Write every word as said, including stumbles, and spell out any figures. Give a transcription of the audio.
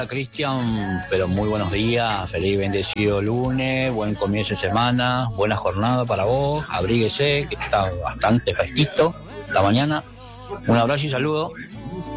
Cristian, pero muy buenos días, feliz y bendecido lunes, buen comienzo de semana, buena jornada para vos, abríguese, que está bastante fresquito la mañana. Un abrazo y saludo.